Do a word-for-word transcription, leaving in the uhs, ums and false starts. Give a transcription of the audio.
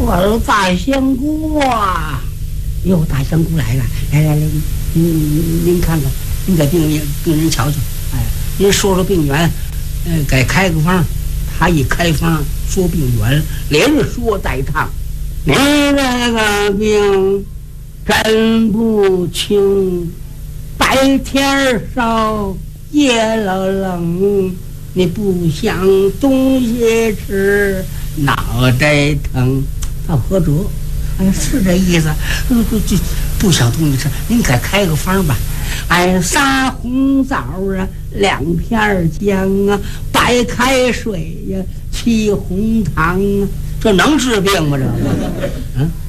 我是大香菇啊！哟，大香菇来了，来来来，您您看看，您给病人病人瞧瞧，哎，您说说病源，呃，给开个方。他一开方说病源，连说带烫，你这个病真不轻，白天烧，夜了冷，你不想东西吃，脑袋疼。他何辙？哎，是这意思。嗯，就不想东西吃，您给开个方吧。哎，仨红枣啊，两片姜啊，白开水呀、啊，沏红糖啊，这能治病吗？这，嗯。